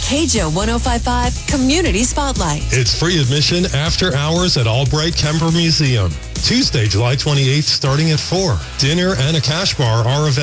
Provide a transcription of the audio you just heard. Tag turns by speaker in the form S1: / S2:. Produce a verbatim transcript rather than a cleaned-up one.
S1: K J O one oh five point five Community Spotlight.
S2: It's free admission after hours at Albright Kemper Museum. Tuesday, July twenty-eighth, starting at four. Dinner and a cash bar are available.